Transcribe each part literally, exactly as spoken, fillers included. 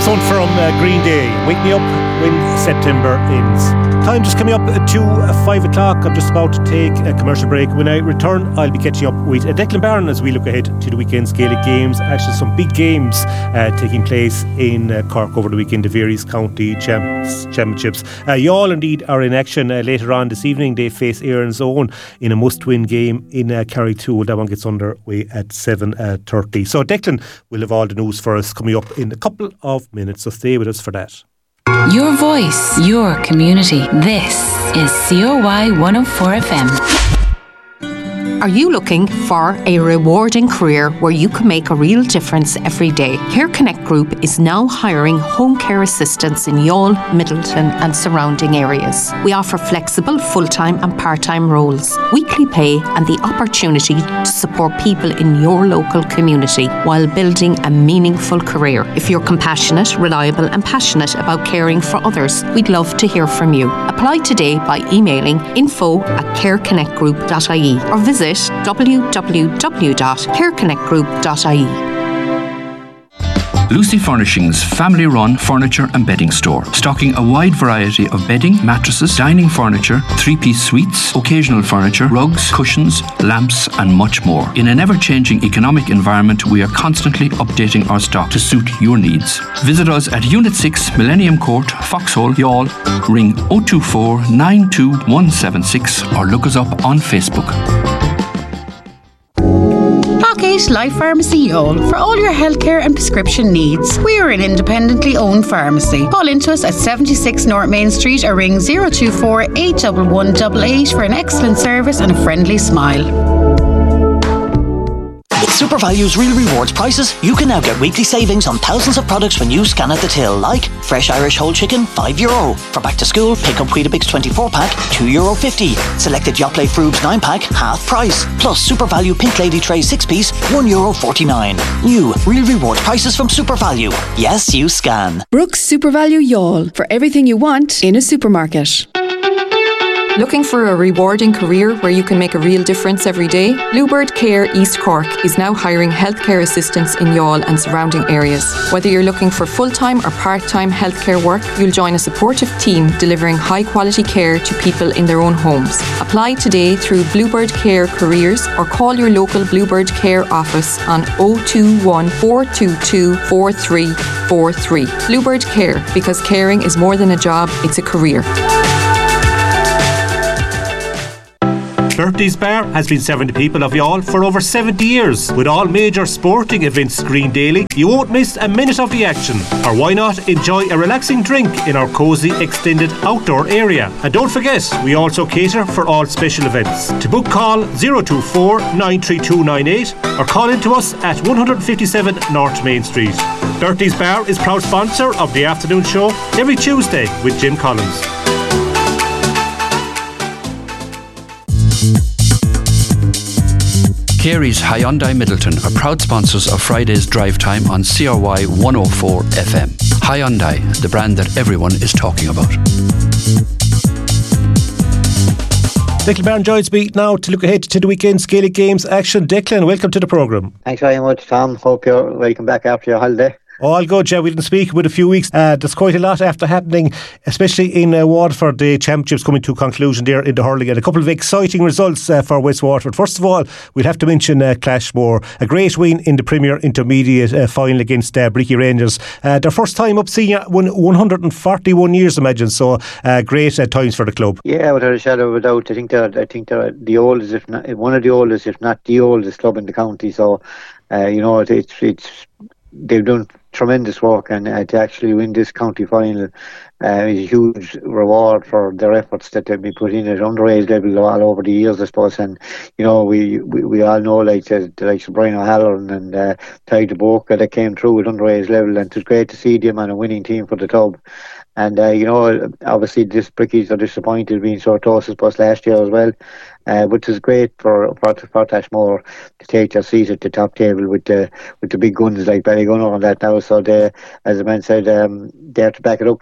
That's one from uh, Green Day. Wake me up when September ends. Time just coming up to uh, five o'clock. I'm just about to take a commercial break. When I return, I'll be catching up with uh, Declan Byrne as we look ahead to the weekend's Gaelic games. Actually, some big games uh, taking place in uh, Cork over the weekend, the various county champs, championships. Uh, Youghal indeed are in action uh, later on this evening. They face Erin's Own in a must-win game in uh, Carrigtwohill. That one gets underway at seven thirty. So Declan will have all the news for us coming up in a couple of minutes, so stay with us for that. Your voice, your community. This is C O Y one oh four F M. Are you looking for a rewarding career where you can make a real difference every day? Care Connect Group is now hiring home care assistants in Youghal, Middleton and surrounding areas. We offer flexible full-time and part-time roles, weekly pay and the opportunity to support people in your local community while building a meaningful career. If you're compassionate, reliable and passionate about caring for others, we'd love to hear from you. Apply today by emailing info at careconnectgroup dot I E or visit w w w dot care connect group dot I E. Lucy Furnishings family-run furniture and bedding store, stocking a wide variety of bedding, mattresses, dining furniture, three-piece suites, occasional furniture, rugs, cushions, lamps and much more. In an ever-changing economic environment, we are constantly updating our stock to suit your needs. Visit us at Unit six, Millennium Court, Foxhole, Youghal. Ring oh two four, nine two one seven six or look us up on Facebook. Parkgate Life Pharmacy Youghal for all your healthcare and prescription needs. We are an independently owned pharmacy. Call into us at seventy-six North Main Street or ring oh two four, eight one one eight eight for an excellent service and a friendly smile. With SuperValue's Real Rewards prices, you can now get weekly savings on thousands of products when you scan at the till, like fresh Irish whole chicken, five euro. For back to school, pick up Weetabix twenty-four pack, two euro fifty. Selected Yoplait Frubes nine pack, half price. Plus SuperValue Pink Lady Tray six piece, one euro forty-nine. New Real Rewards prices from SuperValue. Yes, you scan. Brooks SuperValue Youghal, for everything you want in a supermarket. Looking for a rewarding career where you can make a real difference every day? Bluebird Care East Cork is now hiring healthcare assistants in Youghal and surrounding areas. Whether you're looking for full-time or part-time healthcare work, you'll join a supportive team delivering high-quality care to people in their own homes. Apply today through Bluebird Care Careers or call your local Bluebird Care office on oh two one, four two two, four three four three. Bluebird Care, because caring is more than a job, it's a career. Bertie's Bar has been serving the people of Youghal for over seventy years. With all major sporting events screened daily, you won't miss a minute of the action. Or why not enjoy a relaxing drink in our cosy extended outdoor area? And don't forget, we also cater for all special events. To book, call oh two four, nine three two nine eight or call in to us at one fifty-seven North Main Street. Bertie's Bar is proud sponsor of the afternoon show every Tuesday with Jim Collins. Carey's Hyundai Middleton are proud sponsors of Friday's drive time on C R Y one oh four F M. Hyundai, the brand that everyone is talking about. Declan Byrne joins me now to look ahead to the weekend's Gaelic Games action. Declan, welcome to the programme. Thanks very much, Tom. Hope you're welcome back after your holiday. All good, yeah. We didn't speak with a few weeks. Uh, there's quite a lot after happening, especially in uh, Waterford. The championships coming to a conclusion there in the hurling, and a couple of exciting results uh, for West Waterford. First of all, we'll have to mention uh, Clashmore, a great win in the Premier Intermediate uh, final against uh, Bricky Rangers. Uh, their first time up senior, won one hundred forty-one years, imagine. So uh, great uh, times for the club. Yeah, without a shadow of a doubt. I think they're, I think they're the oldest, if not one of the oldest, if not the oldest club in the county. So uh, you know, it, it's it's they've done tremendous work, and uh, to actually win this county final uh, is a huge reward for their efforts that they've been put in at underage level all over the years, I suppose. And you know, we we, we all know like the, the likes of Brian O'Halloran and uh, Ty DeBoca that came through at underage level, and it was great to see them on a winning team for the club. And uh, you know, obviously this Brickies are disappointed being so close, I suppose, last year as well. Uh, which is great for for, for Clashmore to take their seat at the top table with the with the big guns like Ballygunner and that now. So they, as the man said, um, they have to back it up now, I suppose.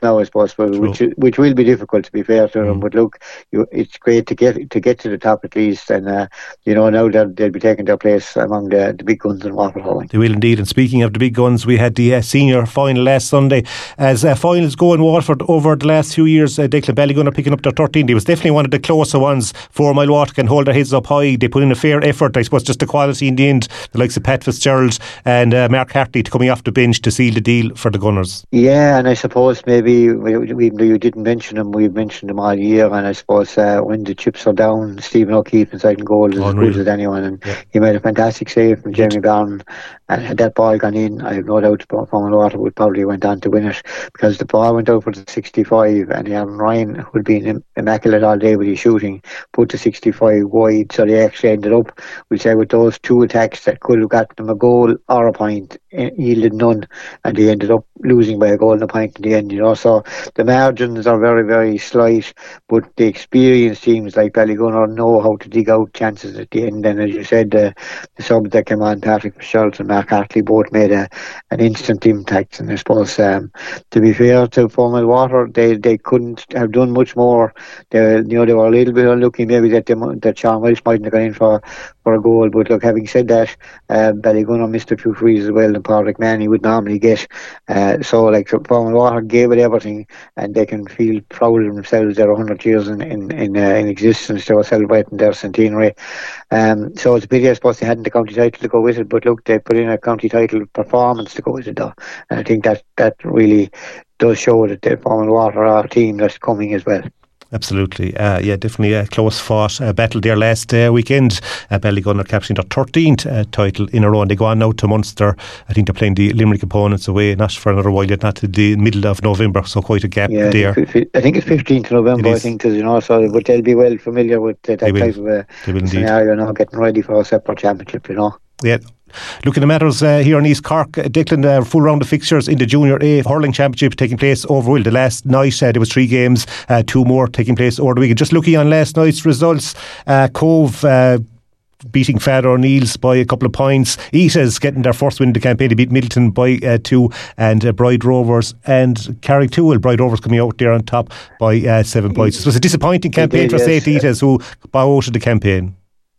suppose, which which will be difficult, to be fair to them. Mm. But look, you, it's great to get to get to the top at least, and uh, you know now they'll, they'll be taking their place among the, the big guns in Waterford Hurling. They will indeed. And speaking of the big guns, we had the uh, senior final last Sunday. As uh, finals go in Waterford over the last few years, uh, Declan Ballygunner are picking up their thirteen. It was definitely one of the closer ones. Four Mile Water can hold their heads up high. They put in a fair effort. I suppose just the quality in the end. The likes of Pat Fitzgerald and uh, Mark Hartley coming off the bench to seal the deal for the Gunners. Yeah, and I suppose maybe even though you didn't mention them, we've mentioned them all year. And I suppose uh, when the chips are down, Stephen O'Keefe inside in goal is oh, as good as anyone. And yeah. he made a fantastic save from Jamie Barron. And had that ball gone in, I have no doubt Four Mile Water would probably went on to win it, because the ball went out for the sixty-five, and Aaron Ryan, who had been immaculate all day with his shooting, put the sixty-five wide. So they actually ended up, we say, with those two attacks that could have got them a goal or a point, yielded none, and they ended up losing by a goal and a point in the end. You know, so the margins are very, very slight, but the experienced teams like Ballygunner know how to dig out chances at the end. And as you said, uh, the subs that came on, Patrick Fitzgerald and Mark Hartley, both made a, an instant impact. And I suppose, um, to be fair to Four Mile Water, they they couldn't have done much more. They, you know, they were a little bit unlucky, maybe that they, that Sean Welsh mightn't have gone in for for a goal. But look, having said that, uh, Ballygunner missed a few frees as well than Patrick Mann he would normally get. Uh, so like Four Mile Water gave it everything, and they can feel proud of themselves. They're one hundred years in in in, uh, in existence. They were celebrating their centenary. Um, so it's a pity, I suppose, they hadn't the county title to go with it. But look, they put in a county title performance to go with it, though, and I think that that really does show that the Four Mile Water are a team that's coming as well. Absolutely. Uh, yeah, definitely a close fought uh, battle there last uh, weekend. Uh, Ballygunner capturing their thirteenth uh, title in a row, and they go on now to Munster. I think they're playing the Limerick opponents away, not for another while yet, not to the middle of November, so quite a gap yeah, there. I think it's fifteenth of November, I think, you know, so, but they'll be well familiar with uh, that type of uh, scenario now, getting ready for a separate championship, you know. Yeah. Looking at matters uh, here in East Cork, uh, Declan, uh, full round of fixtures in the Junior A Hurling Championship taking place over well, the last night. Uh, there was three games, uh, two more taking place over the weekend. Just looking on last night's results, uh, Cove uh, beating Father O'Neill's by a couple of points. Eata's getting their first win in the campaign. They beat Middleton by uh, two, and uh, Bride Rovers and Carrigtwohill. Bride Rovers coming out there on top by uh, seven points. It was a disappointing campaign did, for yes. Saint Eata's, who bow out of the campaign.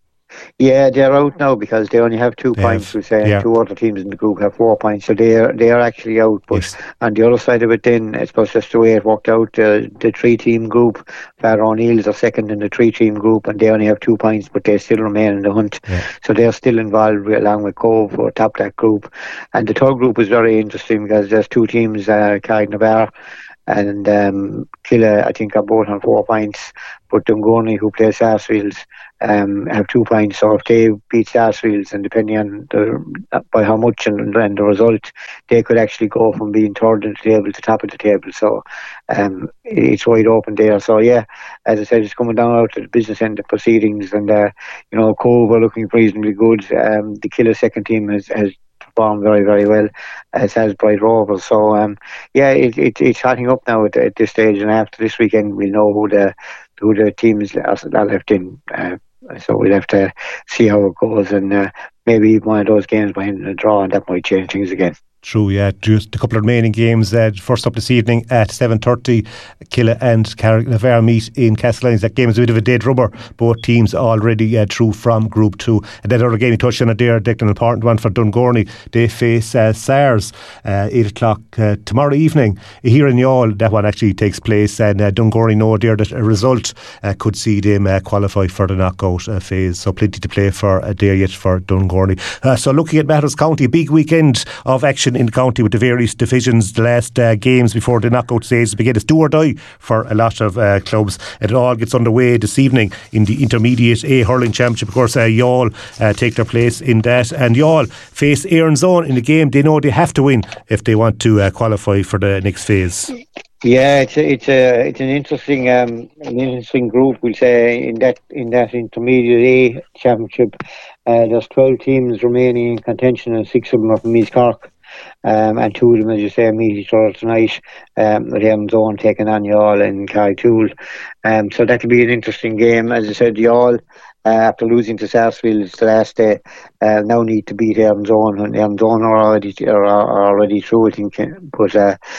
Yeah, they're out now because they only have two they points. We say yeah. two other teams in the group have four points, so they are they are actually out. But yes. on the other side of it, then I suppose that's the way it worked out. Uh, the three-team group, Father O'Neill's are second in the three-team group, and they only have two points, but they still remain in the hunt. Yeah. So they're still involved along with Cove for top that group. And the third group is very interesting because there's two teams, uh, Carrignavar and um, Killa, I think, are both on four points. But Dungourney, who plays Sarsfields, um, have two points. So if they beat Sarsfields, and depending on the, by how much and, and the result, they could actually go from being third in the table to top of the table. So um, it's wide open there. So yeah, as I said, it's coming down out to the business end of proceedings. And uh, you know, Cove are looking reasonably good. Um, the Killa second team has, has performed very, very well, as has Bride Rovers. So um, yeah, it, it, it's hotting up now at, at this stage. And after this weekend, we'll know who the who the teams are left in. Uh, so we'll have to see how it goes, and uh, maybe one of those games might end in a draw, and that might change things again. True, yeah. Just a couple of remaining games. Uh, first up this evening at seven thirty, Killa and Carrignavar meet in Castlein's. That game is a bit of a dead rubber. Both teams already uh, through from Group two. And that other game you touched on it there, Declan, an important one for Dungourney. They face uh, SARS uh, eight o'clock uh, tomorrow evening here in Youghal. That one actually takes place, and uh, Dungourney know there that a result uh, could see them uh, qualify for the knockout uh, phase. So plenty to play for uh, there yet for Dungourney. Uh, so looking at Matters County, big weekend of action in the county with the various divisions. The last uh, games before the knockout stage begin. It's do or die for a lot of uh, clubs. It all gets underway this evening in the Intermediate A Hurling Championship. Of course, uh, Youghal uh, take their place in that, and Youghal face Erin's Own in the game they know they have to win if they want to uh, qualify for the next phase. Yeah, it's a, it's a it's an interesting um, an interesting group, we'll say, in that in that Intermediate A Championship. Uh, there's twelve teams remaining in contention, and six of them are from East Cork. Um, and two of them, as you say, meet each other tonight, um, with Erin's Own taking on Youghal and Carrigtwohill. Um, so that'll be an interesting game. As I said, Youghal, uh, after losing to Sarsfields the last day, uh, now need to beat Erin's Own, and Erin's Own are already are, are already through, I think. But uh,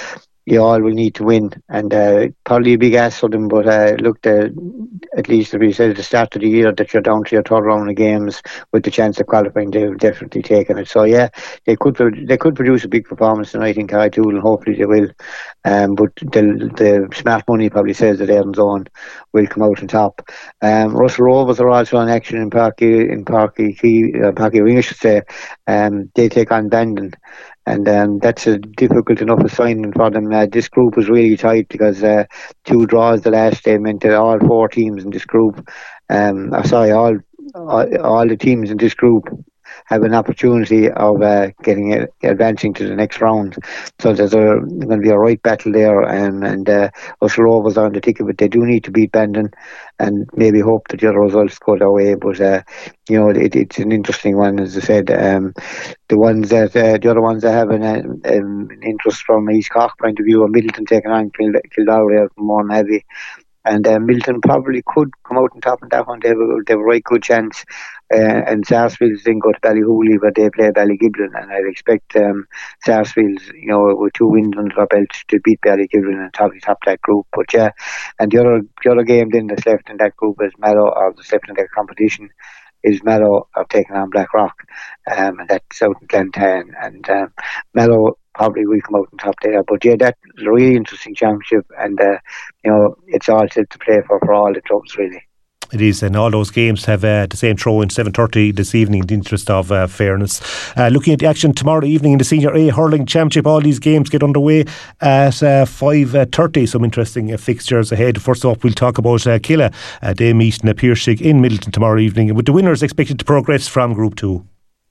you all will need to win, and uh, probably a big ask for them. But uh, look, uh, at least as we said at the start of the year that you're down to your third round of games with the chance of qualifying, they've definitely taken it. So yeah, they could they could produce a big performance tonight in Carrigtwohill, and hopefully they will. Um, but the, the smart money probably says that Erin's Own will come out on top. Um, Russell Rovers are also in action in Parky in Parky uh, Parky Ring, I should say. Um, they take on Bandon. And um, that's a difficult enough assignment for them. Uh, this group was really tight because uh, two draws the last day meant that all four teams in this group, um, sorry, all, all all the teams in this group have an opportunity of uh, getting uh, advancing to the next round. So there's a, going to be a right battle there, um, and uh, Russell Rovers are on the ticket, but they do need to beat Bandon and maybe hope that the other results go their way. But uh, you know, it, it's an interesting one, as I said. Um, the ones that uh, the other ones that have an, um, an interest from East Cork point of view are Middleton taking on Kildare from Mourne Abbey. And uh, Milton probably could come out on top of that one. They have a, they have a right good chance. Uh, and Sarsfields then go to Ballyhooly, where they play Ballygiblin. And I'd expect um, Sarsfields, you know, with two wins under their belts, to beat Ballygiblin and probably top that group. But yeah, and the other the other game then that's left in that group is Mallow, or that's left in that competition, is Mallow are taking on Blackrock. Um, and that's out in Glentown. And um, Mallow probably will come out on top there. But yeah, that's a really interesting championship, and uh, you know, it's all set to play for for all the clubs really. It is, and all those games have uh, the same throw in seven thirty this evening in the interest of uh, fairness. Uh, looking at the action tomorrow evening in the Senior A Hurling Championship, all these games get underway at uh, five thirty. Some interesting uh, fixtures ahead. First off, we'll talk about uh, Killa. Uh, they meet in Piercing in Middleton tomorrow evening, with the winners expected to progress from Group two.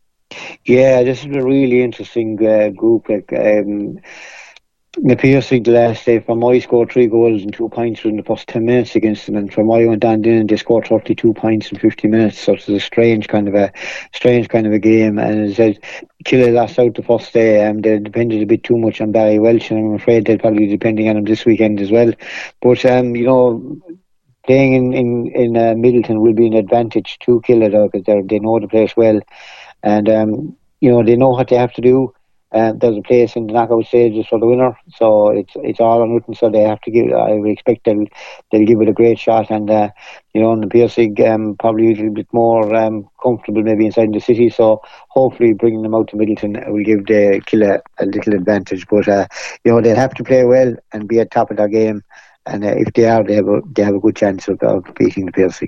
Yeah, this is a really interesting uh, group. Like, um, the Piercing the last day, Fermoy scored three goals and two points in the first ten minutes against them, and Fermoy went on in and they scored thirty-two points in fifty minutes. So it's a strange kind of a strange kind of a game. And as I said, Killa lost out the first day. Um, they depended a bit too much on Barry Welch, and I'm afraid they'll probably be depending on him this weekend as well. But um, you know, playing in in in uh, Middleton will be an advantage to Killa though, because they know the place well. And, um, you know, they know what they have to do. Uh, there's a place in the knockout stages for the winner. So it's it's all or nothing. So they have to give, I would expect they'll, they'll give it a great shot. And, uh, you know, and the Piercing um, probably a little bit more um, comfortable maybe inside the city. So hopefully bringing them out to Middleton will give the Killa a little advantage. But, uh, you know, they'll have to play well and be at top of their game. And uh, if they are, they have a, they have a good chance of, of beating the Piercing.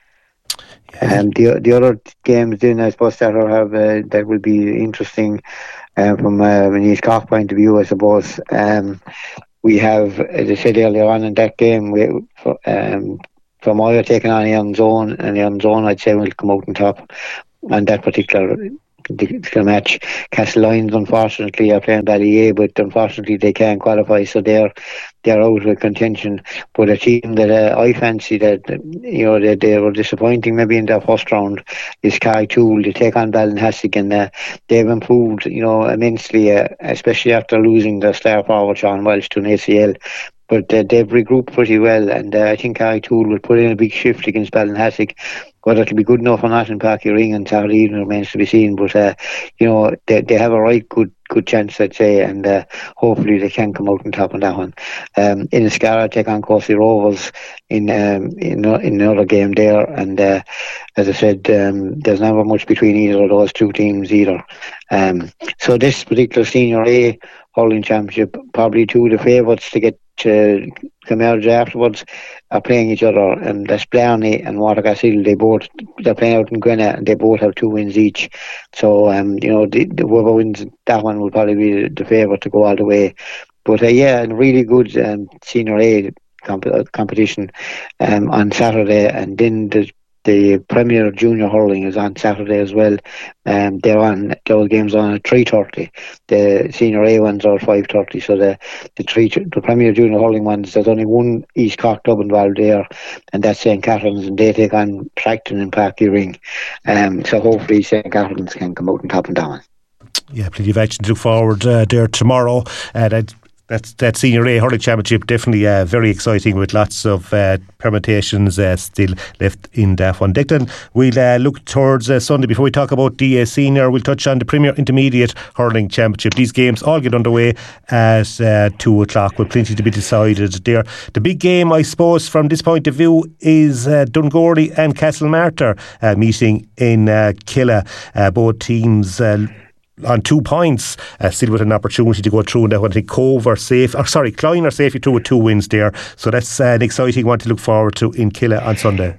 Yeah. Um, the the other games then, I suppose, that are have uh, that will be interesting uh, from uh, an East Cork point of view, I suppose. Um, we have, as I said earlier on in that game, we um, Fermoy taking on Erin's Own, and Erin's Own, I'd say, will come out on top on that particular particular match. Castlelyons, unfortunately, are playing Ballyea, but unfortunately they can't qualify, so they're they're out of contention. But a team that uh, I fancy that, you know, they, they were disappointing maybe in their first round is Carrigtwohill. They take on Ballinhassig, and uh, they've improved, you know, immensely, uh, especially after losing their star forward Sean Welsh to an A C L. But uh, they've regrouped pretty well, and uh, I think Carrigtwohill will put in a big shift against Ballinhassig. Whether it'll be good enough or not in Parky Ring on Saturday evening remains to be seen. But uh, you know, they they have a right good good chance, I'd say, and uh, hopefully they can come out on top on that one. Um, Inniscarra take on Cossey Rovers in um, in in another game there, and uh, as I said, um, there's never much between either of those two teams either. Um, so this particular Senior A Hurling Championship, probably two of the favourites to get to come out afterwards are playing each other, and that's Blarney and Watercastle. They both they're playing out in Grenna, and they both have two wins each. So um, you know, the, the whoever wins that one will probably be the favourite to go all the way. But uh, yeah, a really good um, Senior A comp- competition um, on Saturday, and then the The Premier Junior Hurling is on Saturday as well. Um, they're on those games on at three thirty. The Senior A ones are five thirty. So the the three the Premier Junior Hurling ones, there's only one East Cork club involved there, and that's Saint Catherine's, and they take on Tracton and Parky Ring. Um, so hopefully Saint Catherine's can come out on top and down. Yeah, plenty of action to look forward uh, there tomorrow. Uh, that That's that Senior A Hurling Championship, definitely uh, very exciting with lots of uh, permutations uh, still left in that one. Declan, we'll uh, look towards uh, Sunday. Before we talk about the uh, Senior, we'll touch on the Premier Intermediate Hurling Championship. These games all get underway at uh, two o'clock with plenty to be decided there. The big game, I suppose, from this point of view is uh, Dungorney and Castlemartyr uh, meeting in uh, Killa. Uh, both teams Uh, on two points, uh, still with an opportunity to go through. And I think Cove are safe, or sorry, Cloyne are safely through with two wins there. So that's uh, an exciting one to look forward to in Killa on Sunday.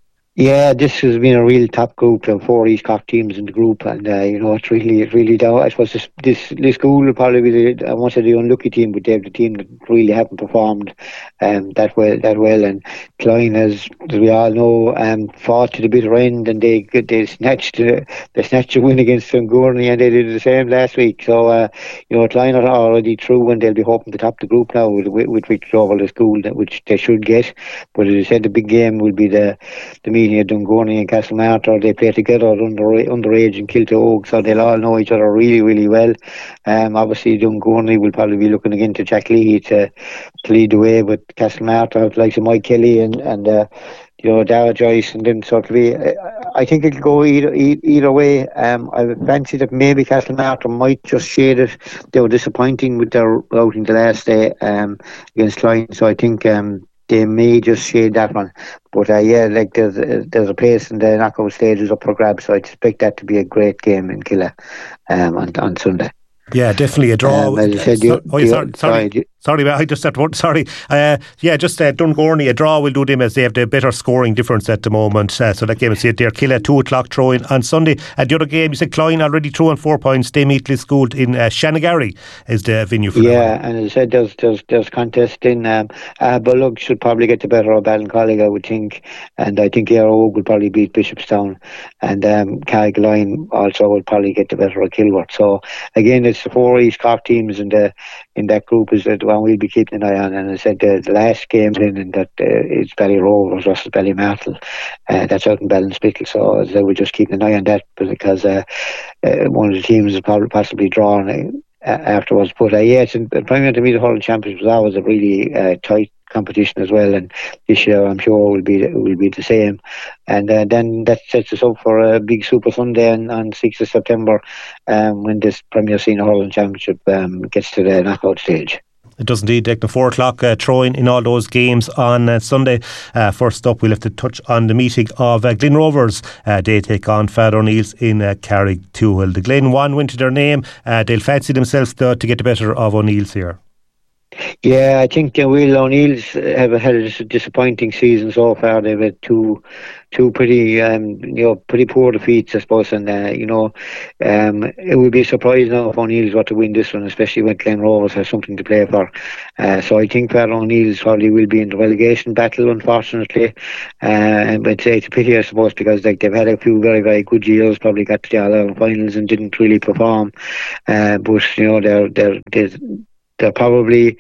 Yeah, this has been a real top group of four East Cork teams in the group, and uh, you know it's really, it's really down. I suppose this this, this school will probably be the, I won't say the unlucky team, but they're the team that really haven't performed um, that well. That well, and Cloyne, as, as we all know, um, fought to the bitter end, and they they snatched uh, they snatched a win against Dungorney, and they did the same last week. So uh, you know, Cloyne are already through, and they'll be hoping to top the group now with with, with victory over the school, that which they should get. But as I said, the big game will be the the meeting at Dungorney and Castlemartyr. They play together under underage in Kilteogue, so they'll all know each other really, really well. Um, obviously, Dungorney will probably be looking again to Jack Leahy to, to lead the way, but Castlemartyr, like Mike Kelly and and uh, you know Dara Joyce, and then certainly uh, I think it'll go either either way. Um, I would fancy that maybe Castlemartyr might just shade it. They were disappointing with their outing the last day um, against Cloyne, so I think Um, they may just shade that one. But uh, yeah, like there's, uh, there's a place in the knockout stages up for grabs, so I expect that to be a great game in Killa um, on, on Sunday. Yeah, definitely a draw. Um, as I said, you, oh, you, sorry, sorry, sorry, sorry, I just said one. Sorry. Uh, yeah, just uh, Dungorney, a draw will do them as they have the better scoring difference at the moment. Uh, so that game is it there. Killa two o'clock throwing on Sunday. And the other game, you said Cloyne already throwing four points. They meet Liscool in uh, Shanagarry is the venue for yeah, that. and as I said, there's there's there's contest in. Um, uh, Bullock should probably get the better of Ballincollig, I would think, and I think Yarrow will probably beat Bishopstown, and um, Carrigaline also will probably get the better of Kilworth. So again, it's the four East Cork teams in the in that group is the one we'll be keeping an eye on. And I said the, the last game in and that uh, it's Bally Rovers versus Ballymartle. Uh, that's out in Ballinspittle, so they will just keep an eye on that because uh, uh, one of the teams is probably possibly drawn uh, afterwards. But uh, yeah, it's in, the Premier Intermediate Hurling Championship was always a really uh, tight competition as well, and this year I'm sure will be will be the same. And uh, then that sets us up for a big Super Sunday on, on sixth of September um, when this Premier Senior Hurling Championship um, gets to the knockout stage. It does indeed, Declan. Four o'clock uh, throwing in all those games on uh, Sunday. Uh, first up, we'll have to touch on the meeting of uh, Glen Rovers. Uh, they take on Father O'Neill's in uh, Carrigtwohill. The Glen one went to their name. Uh, they'll fancy themselves to, to get the better of O'Neill's here. Yeah, I think uh, Will O'Neill's have had a disappointing season so far. They've had two, two pretty, um, you know, pretty poor defeats, I suppose. And uh, you know, um, it would be surprising now if O'Neill's were to win this one, especially when Glen Rovers has something to play for. Uh, so I think that O'Neill's probably will be in the relegation battle, unfortunately. Uh, and I'd say it's a pity, I suppose, because like they've had a few very, very good years. Probably got to the All-Ireland finals and didn't really perform. Uh, but you know, they're they're they're They're probably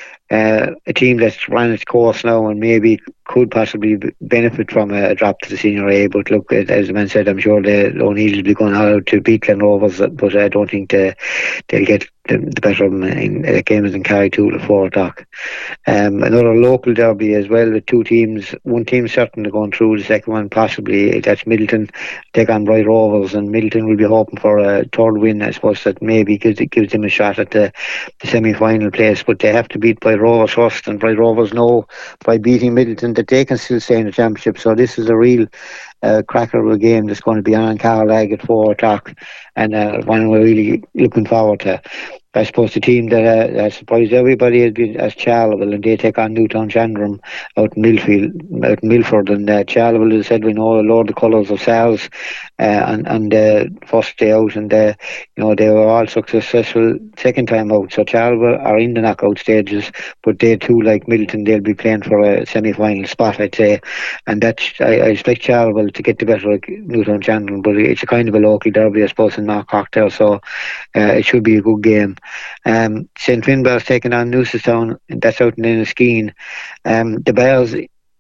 uh, a team that's run its course now and maybe could possibly benefit from a, a drop to the Senior A. But look, as the man said, I'm sure the O'Neill will be going out to beat Glen Rovers, but I don't think they, they'll get the, the better of them in uh, games in Carrigtwohill at four o'clock. Um, another local derby as well with two teams. One team certainly going through, the second one possibly. That's Middleton take on Bright Rovers, and Middleton will be hoping for a third win, I suppose, that maybe gives, gives them a shot at the, the semi-final place. But they have to beat Bright Rovers first, and Bright Rovers know by beating Middleton that they can still stay in the championship. So this is a real uh, cracker of a game that's going to be on Carlag at four o'clock, and uh, one we're really looking forward to. I suppose the team that uh, has surprised everybody has been as Charleville, and they take on Newtown Chandram out in Millfield, out in Milford. And uh, Charleville, as I said, we know a lot of the colours of Sal's uh, and and the uh, first day out, and uh, you know they were all successful second time out. So Charleville are in the knockout stages, but they too, like Middleton, they'll be playing for a semi-final spot, I'd say. And that's I, I expect Charleville to get the better of Newtown Chandram, but it's a kind of a local derby, I suppose, in Knock Cocktail, so uh, it should be a good game. Um, Saint Finbarr's taking on Newcestown, and that's out in Enniskeane. Um, the Bears,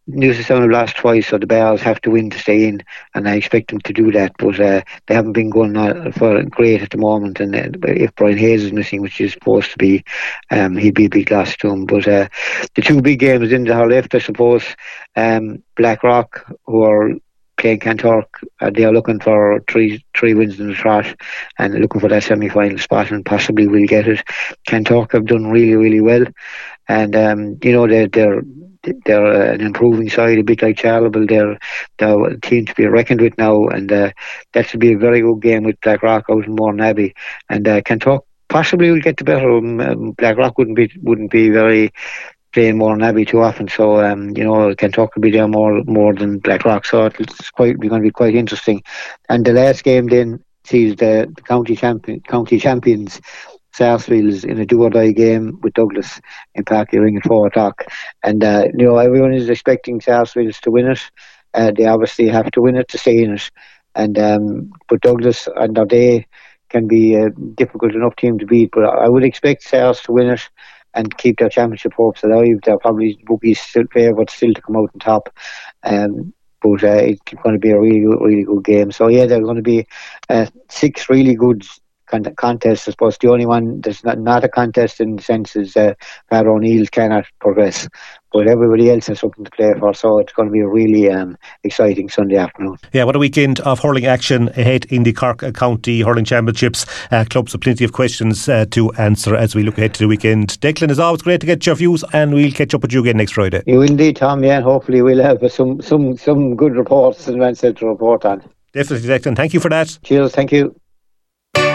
Newcestown have lost twice, so the Bears have to win to stay in, and I expect them to do that. But uh, they haven't been going uh, for great at the moment, and uh, if Brian Hayes is missing, which is supposed to be, um, he'd be a big loss to them. But uh, the two big games in the left, I suppose, um, Blackrock, who are playing Kanturk, uh, they are looking for three three wins in the trot and looking for that semi-final spot, and possibly will get it. Kanturk have done really, really well, and um, you know they're they're they're an improving side, a bit like Charleville. They're they're a team to be reckoned with now, and uh, that should be a very good game with Blackrock out in Mourne and uh, Kanturk possibly will get the better. Um, Blackrock wouldn't be wouldn't be very playing Mourne too often, so um, you know Kanturk will be there more more than Blackrock, so it's quite going to be quite interesting. And the last game then sees the, the county champion county champions Sarsfields in a do-or-die game with Douglas in Parky Ring at four o'clock, and uh, you know everyone is expecting Sarsfields to win it. Uh, they obviously have to win it to stay in it, and um, but Douglas on their day can be a difficult enough team to beat. But I would expect Sars to win it and keep their championship hopes alive. They're probably bookies still favourites still to come out on top. Um, but uh, it's going to be a really, really good game. So yeah, there's going to be uh, six really good contests. I suppose the only one that's not, not a contest in the sense is uh, Pat O'Neill's cannot progress, but everybody else has something to play for, so it's going to be a really um, exciting Sunday afternoon. Yeah, what a weekend of hurling action ahead in the Cork County Hurling Championships. Uh, clubs with plenty of questions uh, to answer as we look ahead to the weekend. Declan, as always, great to get your views, and we'll catch up with you again next Friday. You indeed, Tom, yeah, and hopefully we'll have some, some, some good reports and answers to report on. Definitely, Declan. Thank you for that. Cheers, thank you.